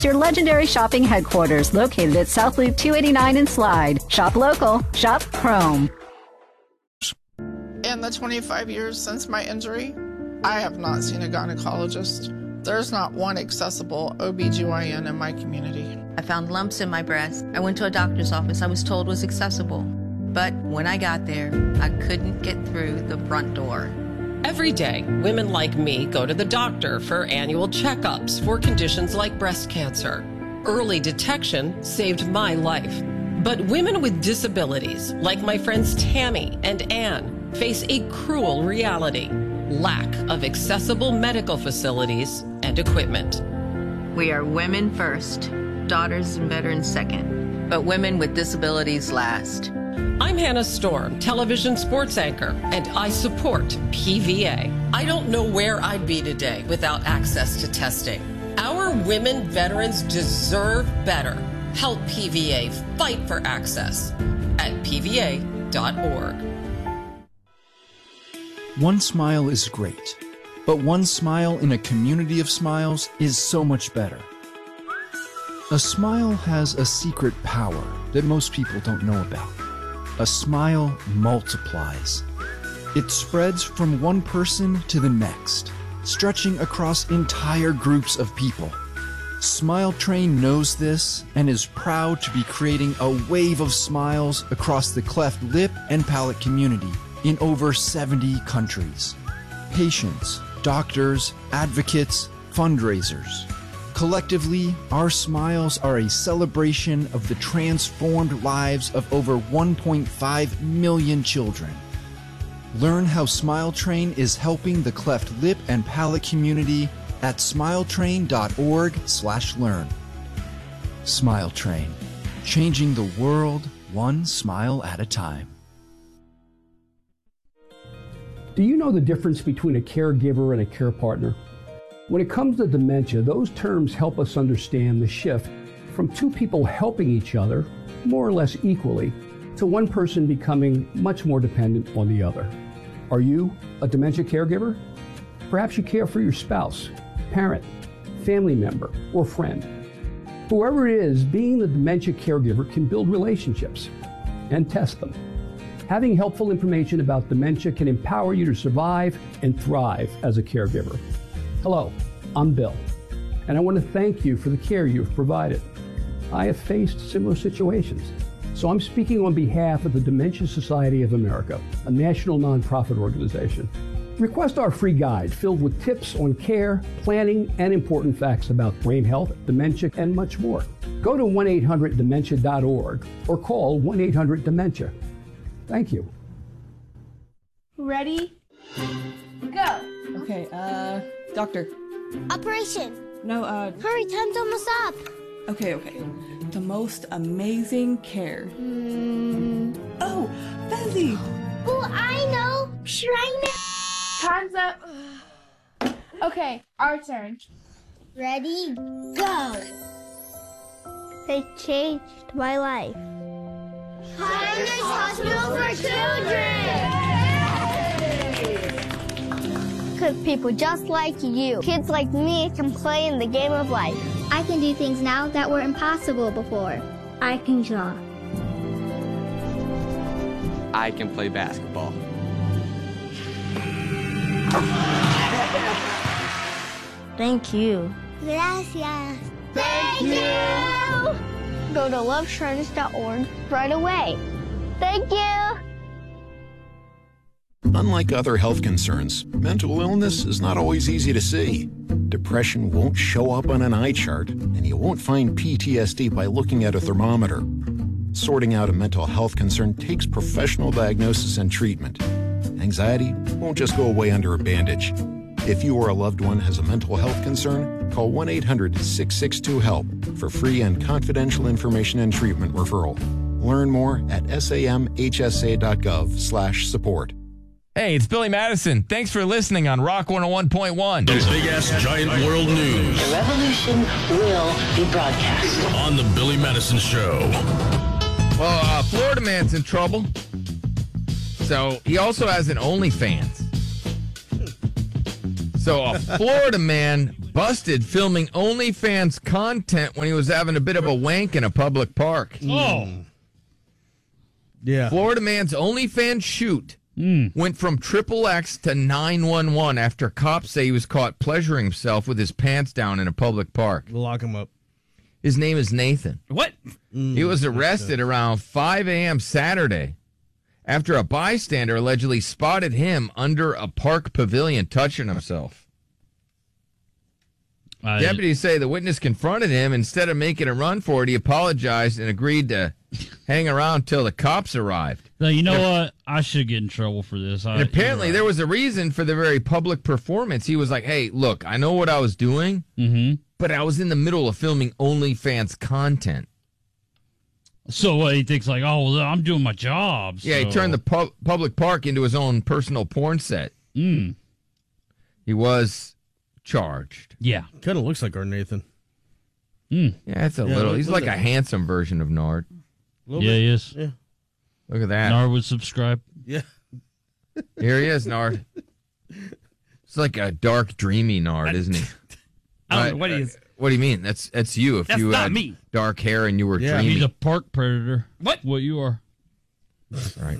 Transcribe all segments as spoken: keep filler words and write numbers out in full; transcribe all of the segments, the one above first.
Your legendary shopping headquarters located at South Loop two eighty-nine in Slide. Shop local, shop Chrome. In the twenty-five years since my injury, I have not seen a gynecologist. There's not one accessible O B G Y N in my community. I found lumps in my breast. I went to a doctor's office I was told was accessible. But when I got there, I couldn't get through the front door. Every day, women like me go to the doctor for annual checkups for conditions like breast cancer. Early detection saved my life. But women with disabilities, like my friends Tammy and Ann, face a cruel reality: lack of accessible medical facilities and equipment. We are women first, daughters and veterans second, but women with disabilities last. I'm Hannah Storm, television sports anchor, and I support P V A. I don't know where I'd be today without access to testing. Our women veterans deserve better. Help P V A fight for access at P V A dot org. One smile is great, but one smile in a community of smiles is so much better. A smile has a secret power that most people don't know about. A smile multiplies. It spreads from one person to the next, stretching across entire groups of people. Smile Train knows this and is proud to be creating a wave of smiles across the cleft lip and palate community in over seventy countries. Patients, doctors, advocates, fundraisers. Collectively, our smiles are a celebration of the transformed lives of over one point five million children. Learn how Smile Train is helping the cleft lip and palate community at smiletrain dot org slash learn. Smile Train, changing the world one smile at a time. Do you know the difference between a caregiver and a care partner? When it comes to dementia, those terms help us understand the shift from two people helping each other, more or less equally, to one person becoming much more dependent on the other. Are you a dementia caregiver? Perhaps you care for your spouse, parent, family member, or friend. Whoever it is, being the dementia caregiver can build relationships and test them. Having helpful information about dementia can empower you to survive and thrive as a caregiver. Hello, I'm Bill, and I want to thank you for the care you've provided. I have faced similar situations, so I'm speaking on behalf of the Dementia Society of America, a national nonprofit organization. Request our free guide filled with tips on care, planning, and important facts about brain health, dementia, and much more. Go to one eight hundred dementia dot org or call one eight hundred dementia. Thank you. Ready? Go. Okay, uh... Doctor. Operation. No, uh... Hurry, time's almost up. Okay, okay. The most amazing care. Mm. Oh, Fezzy! Oh, I know! Shrine. Time's up. Okay, our turn. Ready, go. They changed my life. Highness Hospital for Children! Because people just like you, kids like me, can play in the game of life. I can do things now that were impossible before. I can draw. I can play basketball. Thank you. Gracias. Thank you! Go to love shriners dot org right away. Thank you! Unlike other health concerns, mental illness is not always easy to see. Depression won't show up on an eye chart, and you won't find P T S D by looking at a thermometer. Sorting out a mental health concern takes professional diagnosis and treatment. Anxiety won't just go away under a bandage. If you or a loved one has a mental health concern, call one eight hundred six six two HELP for free and confidential information and treatment referral. Learn more at samhsa dot gov slash support. Hey, it's Billy Madison. Thanks for listening on Rock one oh one point one. The big-ass giant world news. The revolution will be broadcast. On the Billy Madison Show. Well, uh, Florida man's in trouble. So he also has an OnlyFans. So a Florida man busted filming OnlyFans content when he was having a bit of a wank in a public park. Oh. Yeah. Florida man's OnlyFans shoot mm. went from triple X to nine one one after cops say he was caught pleasuring himself with his pants down in a public park. We'll lock him up. His name is Nathan. What? Mm, he was arrested around five a.m. Saturday after a bystander allegedly spotted him under a park pavilion touching himself. Uh, Deputies say the witness confronted him. Instead of making a run for it, he apologized and agreed to hang around till the cops arrived. Now, you know and, what? I should get in trouble for this. I, and apparently, right. there was a reason for the very public performance. He was like, hey, look, I know what I was doing, mm-hmm. but I was in the middle of filming OnlyFans content. So uh, he thinks like, oh, well, I'm doing my job. So. Yeah, he turned the pu- public park into his own personal porn set. Mm. He was charged. Yeah. Kind of looks like our Nathan. Mm. Yeah, it's a yeah, little. He's like a a handsome version of Nard. Yeah, bit. he is. Yeah. Look at that. Nard would subscribe. Yeah. Here he is, Nard. It's like a dark, dreamy Nard, isn't he? I don't know what he is. What do you mean? That's that's you. If that's you not had me. dark hair and you were yeah. dreamy. He's a park predator. What? What you are. That's right.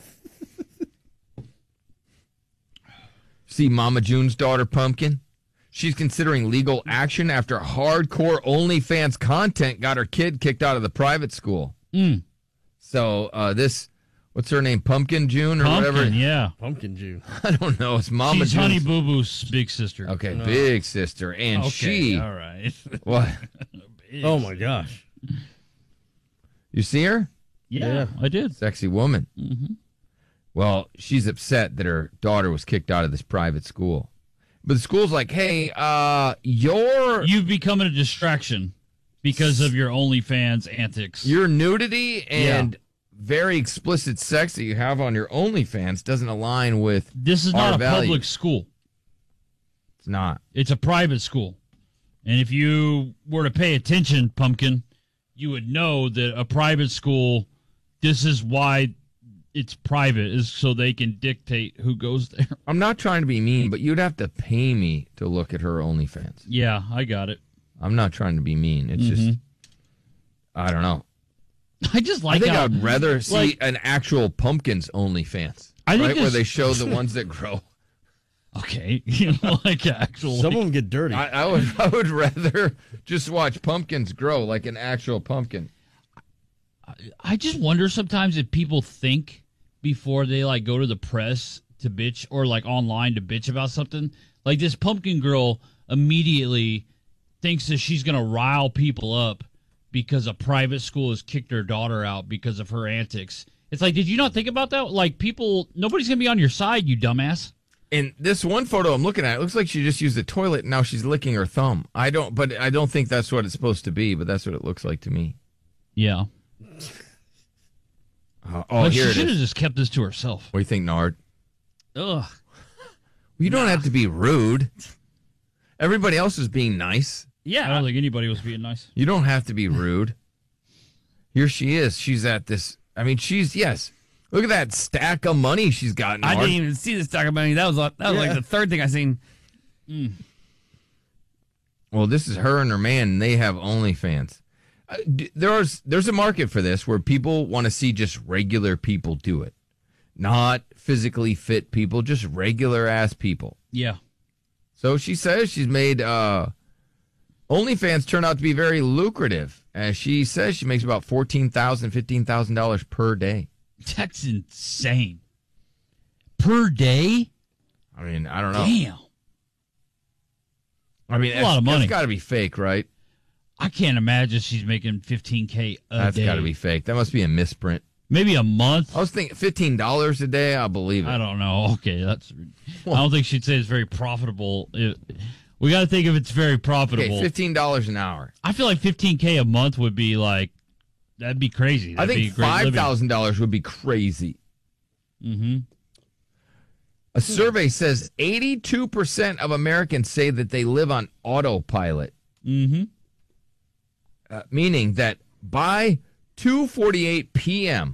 See Mama June's daughter, Pumpkin? She's considering legal action after hardcore OnlyFans content got her kid kicked out of the private school. Mm. So uh, this, what's her name? Pumpkin June or Pumpkin, whatever? yeah. Pumpkin June. I don't know. It's Mama June. She's Honey Boo Boo's big sister. Okay, no. big sister. And okay, she. all right. What? Oh, my gosh. You see her? Yeah, yeah. I did. Sexy woman. Mm-hmm. Well, she's upset that her daughter was kicked out of this private school. But the school's like, hey, uh, you're... You've become a distraction because of your OnlyFans antics. Your nudity and yeah. very explicit sex that you have on your OnlyFans doesn't align with This is our not a values. public school. It's not. It's a private school. And if you were to pay attention, Pumpkin, you would know that a private school, this is why... it's private, is so they can dictate who goes there. I'm not trying to be mean, but you'd have to pay me to look at her OnlyFans. Yeah, I got it. I'm not trying to be mean. It's mm-hmm. just, I don't know. I just like I think how, I'd rather see like, an actual Pumpkins OnlyFans, I think right, this, where they show the ones that grow. Okay, you know, like actual. Some like, of them get dirty. I, I would, I would rather just watch pumpkins grow like an actual pumpkin. I, I just wonder sometimes if people think before they like go to the press to bitch or like online to bitch about something. Like this pumpkin girl immediately thinks that she's going to rile people up because a private school has kicked her daughter out because of her antics. It's like, did you not think about that? Like people, nobody's going to be on your side, you dumbass. In this one photo I'm looking at, it looks like she just used the toilet and now she's licking her thumb. I don't, but I don't think that's what it's supposed to be, but that's what it looks like to me. Yeah. Uh, oh, but here she it should have is. just kept this to herself. What do you think, Nard? Ugh. You don't nah. have to be rude. Everybody else is being nice. Yeah. I don't think anybody was being nice. You don't have to be rude. Here she is. She's at this. I mean, she's, yes. Look at that stack of money she's got. Nard. I didn't even see the stack of money. That was, that was yeah. like the third thing I seen. Mm. Well, this is her and her man, and they have OnlyFans. Uh, there's there's a market for this where people want to see just regular people do it, not physically fit people, just regular ass people. Yeah. So she says she's made uh, OnlyFans turn out to be very lucrative, and she says she makes about fourteen thousand dollars, fifteen thousand dollars per day. That's insane. Per day? I mean, I don't know. Damn. I mean, that's a lot of money. That's got to be fake, right? I can't imagine she's making fifteen K a That's day. That's got to be fake. That must be a misprint. Maybe a month. I was thinking fifteen dollars a day. I believe it. I don't know. Okay, that's. Well, I don't think she'd say it's very profitable. It, we got to think if it's very profitable. Okay, fifteen dollars an hour. I feel like fifteen K a month would be like, that'd be crazy. That'd I think five thousand dollars would be crazy. Mm-hmm. A survey says eighty-two percent of Americans say that they live on autopilot. Mm-hmm. Uh, meaning that by two forty-eight p.m.,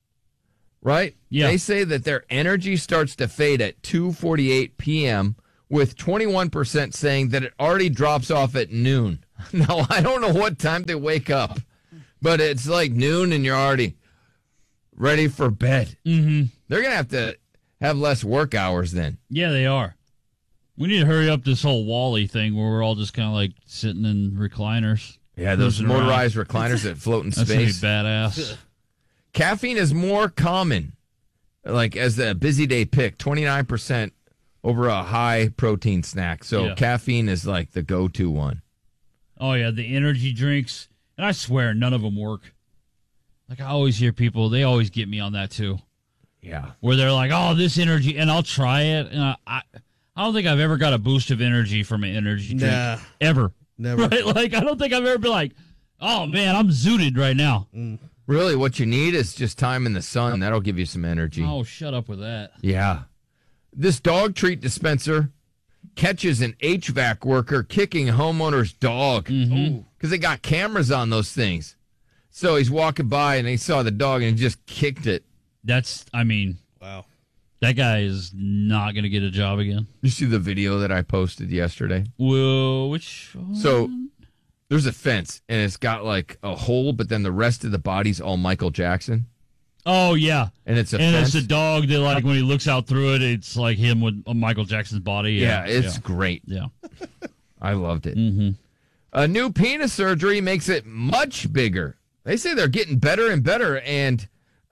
right? Yeah. They say that their energy starts to fade at two forty-eight p.m., with twenty-one percent saying that it already drops off at noon. Now, I don't know what time they wake up, but it's like noon and you're already ready for bed. Mm-hmm. They're going to have to have less work hours then. Yeah, they are. We need to hurry up this whole Wall-E thing where we're all just kind of like sitting in recliners. Yeah, those cruising motorized around. recliners that float in That's gonna be space. badass. Caffeine is more common, like as the busy day pick, twenty-nine percent over a high protein snack. So Yeah. caffeine is like the go-to one. Oh, yeah, the energy drinks. And I swear, none of them work. Like, I always hear people, they always get me on that, too. Yeah. Where they're like, oh, this energy, and I'll try it. And I, I, I don't think I've ever got a boost of energy from an energy drink. Nah. Ever. Never. Right? Like, I don't think I've ever been like, oh, man, I'm zooted right now. Mm. Really, what you need is just time in the sun. That'll give you some energy. Oh, shut up with that. Yeah. This dog treat dispenser catches an H V A C worker kicking a homeowner's dog because Mm-hmm. they got cameras on those things. So he's walking by and he saw the dog and he just kicked it. That's, I mean, wow. That guy is not going to get a job again. You see the video that I posted yesterday? Well, which one? So there's a fence and it's got like a hole, but then the rest of the body's all Michael Jackson. Oh, yeah. And it's a and fence. it's a dog that, like, when he looks out through it, it's like him with uh, Michael Jackson's body. Yeah, Yeah, it's yeah. great. Yeah. I loved it. Mm-hmm. A new penis surgery makes it much bigger. They say they're getting better and better. And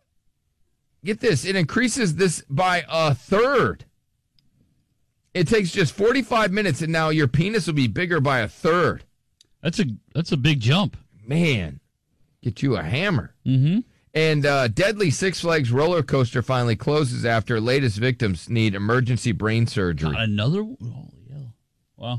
get this, it increases this by a third. It takes just forty-five minutes, and now your penis will be bigger by a third. That's a that's a big jump. Man, get you a hammer. Mm-hmm. And uh, deadly Six Flags roller coaster finally closes after latest victims need emergency brain surgery. Not another one? Oh, yeah. Wow.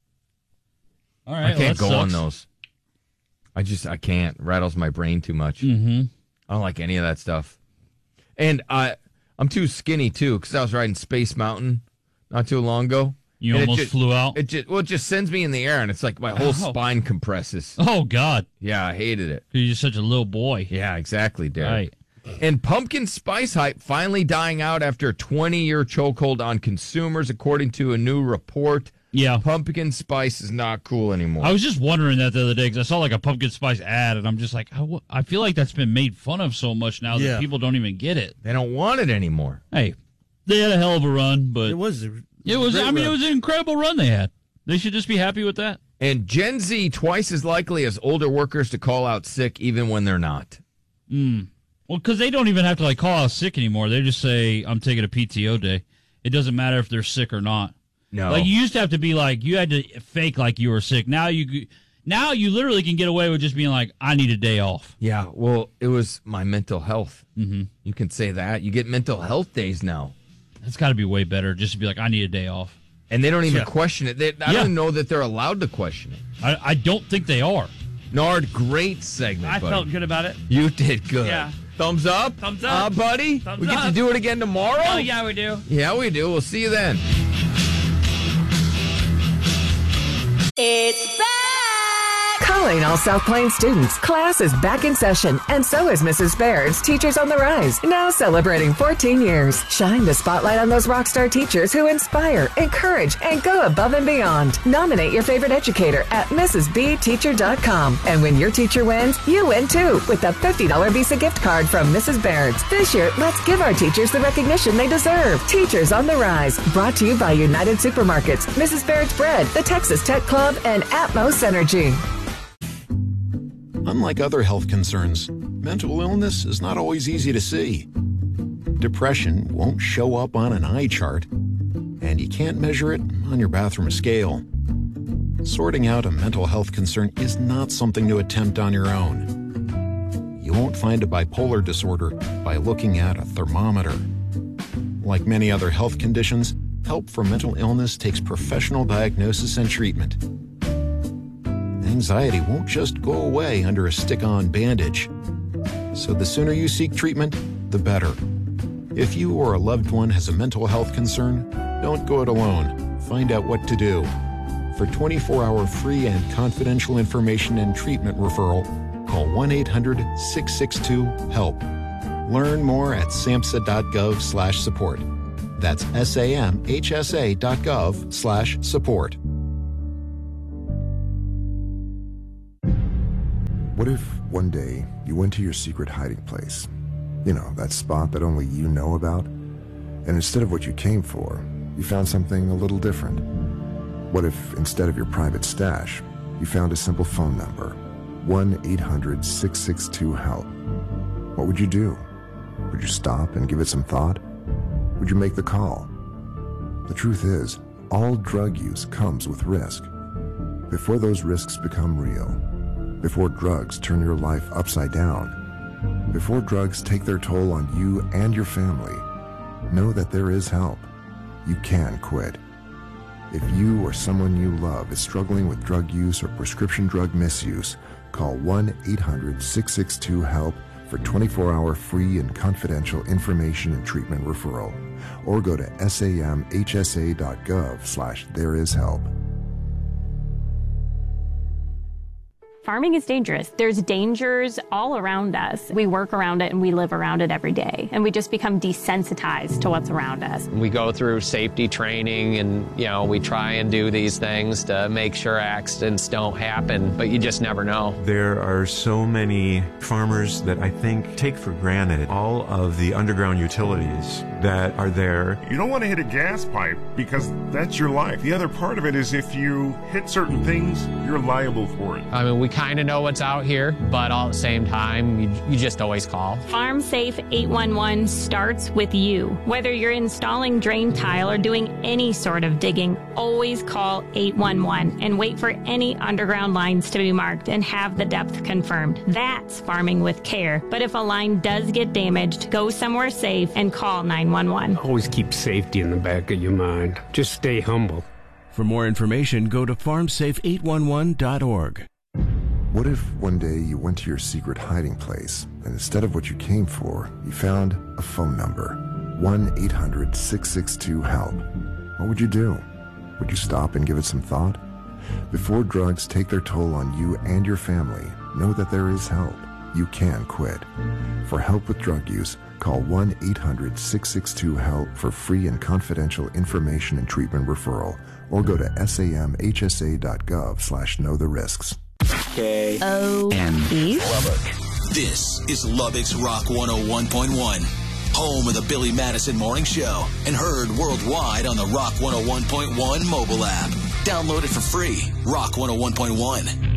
All right. I can't well, go that on sucks. those. I just, I can't. Rattles my brain too much. Mm-hmm. I don't like any of that stuff. And I, I'm too skinny, too, because I was riding Space Mountain not too long ago. You and it almost just- flew out? It just, well, it just sends me in the air, and it's like my whole Oh. spine compresses. Oh, God. Yeah, I hated it. You're just such a little boy. Yeah, exactly, Derek. Right. And pumpkin spice hype finally dying out after a twenty-year chokehold on consumers, according to a new report. Yeah. Pumpkin spice is not cool anymore. I was just wondering that the other day because I saw like a pumpkin spice ad, and I'm just like, I, w- I feel like that's been made fun of so much now Yeah. that people don't even get it. They don't want it anymore. Hey, they had a hell of a run, but It was. A, it was. great I mean, run. it was an incredible run they had. They should just be happy with that. And Gen Z twice as likely as older workers to call out sick even when they're not. Mm. Well, because they don't even have to like call out sick anymore. They just say, "I'm taking a P T O day." It doesn't matter if they're sick or not. No. Like you used to have to be like you had to fake like you were sick. Now you now you literally can get away with just being like, "I need a day off." Yeah, well, it was my mental health. Mm-hmm. You can say that. You get mental health days now. That's got to be way better just to be like, "I need a day off." And they don't even Yeah. question it. They, I Yeah. don't know that they're allowed to question it. I, I don't think they are. Nard, great segment, I buddy. felt good about it. You did good. Yeah. Thumbs up? Thumbs up. Uh, buddy? Thumbs we get to up. do it again tomorrow? Oh, yeah, we do. Yeah, we do. We'll see you then. It's back! Calling all South Plains students. Class is back in session, and so is Missus Baird's Teachers on the Rise, now celebrating fourteen years. Shine the spotlight on those rockstar teachers who inspire, encourage, and go above and beyond. Nominate your favorite educator at missus b teacher dot com. And when your teacher wins, you win too, with a fifty dollars Visa gift card from Missus Baird's. This year, let's give our teachers the recognition they deserve. Teachers on the Rise, brought to you by United Supermarkets, Missus Baird's Bread, the Texas Tech Club, and Atmos Energy. Unlike other health concerns, mental illness is not always easy to see. Depression won't show up on an eye chart, and you can't measure it on your bathroom scale. Sorting out a mental health concern is not something to attempt on your own. You won't find a bipolar disorder by looking at a thermometer. Like many other health conditions, help for mental illness takes professional diagnosis and treatment. Anxiety won't just go away under a stick-on bandage. So the sooner you seek treatment, the better. If you or a loved one has a mental health concern, don't go it alone. Find out what to do. For twenty-four hour free and confidential information and treatment referral, call one eight hundred six six two HELP. Learn more at samhsa dot gov slash support. That's samhsa.gov slash support. What if one day you went to your secret hiding place? You know, that spot that only you know about? And instead of what you came for, you found something a little different. What if instead of your private stash, you found a simple phone number, one eight hundred six six two HELP? What would you do? Would you stop and give it some thought? Would you make the call? The truth is, all drug use comes with risk. Before those risks become real, before drugs turn your life upside down, before drugs take their toll on you and your family, know that there is help. You can quit. If you or someone you love is struggling with drug use or prescription drug misuse, call one eight hundred six six two HELP for twenty-four hour free and confidential information and treatment referral, or go to samhsa.gov slash there is help. Farming is dangerous. There's dangers all around us. We work around it and we live around it every day. And we just become desensitized to what's around us. We go through safety training and, you know, we try and do these things to make sure accidents don't happen, but you just never know. There are so many farmers that I think take for granted all of the underground utilities that are there. You don't want to hit a gas pipe because that's your life. The other part of it is if you hit certain things, you're liable for it. I mean, we kind of know what's out here, but all at the same time, you, you just always call. Farm Safe eight one one starts with you. Whether you're installing drain tile or doing any sort of digging, always call eight one one and wait for any underground lines to be marked and have the depth confirmed. That's farming with care. But if a line does get damaged, go somewhere safe and call nine one one. Always keep safety in the back of your mind. Just stay humble. For more information, go to farm safe eight one one dot org. What if one day you went to your secret hiding place, and instead of what you came for, you found a phone number, one eight hundred six six two HELP? What would you do? Would you stop and give it some thought? Before drugs take their toll on you and your family, know that there is help. You can quit. For help with drug use, call one eight hundred six six two HELP for free and confidential information and treatment referral, or go to samhsa.gov slash know the risks. K O N E Lubbock. This is Lubbock's Rock one oh one point one, home of the Billy Madison Morning Show, and heard worldwide on the Rock one oh one point one mobile app. Download it for free. Rock one oh one point one.